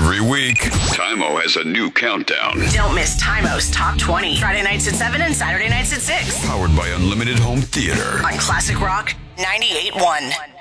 Every week, Tymo has a new countdown. Don't miss Tymo's Top 20. Friday nights at 7 and Saturday nights at 6. Powered by Unlimited Home Theater. On Classic Rock 98.1.